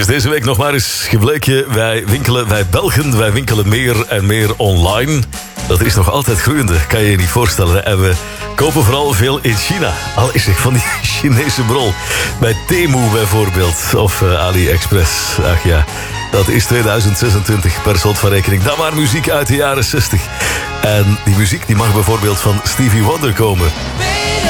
is deze week nog maar eens gebleken. Wij Belgen, wij winkelen meer en meer online. Dat is nog altijd groeiende, kan je je niet voorstellen. En we kopen vooral veel in China. Al is het van die Chinese brol. Bij Temu bijvoorbeeld. Of AliExpress. Ach ja, dat is 2026 per slot van rekening. Dan maar muziek uit de jaren 60. En die muziek die mag bijvoorbeeld van Stevie Wonder komen.